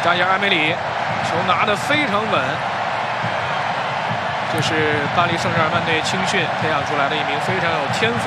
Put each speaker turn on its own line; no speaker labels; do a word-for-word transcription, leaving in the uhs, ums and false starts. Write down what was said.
扎伊尔·埃梅里球拿得非常稳，这是巴黎圣日耳曼队青训培养出来的一名非常有天赋。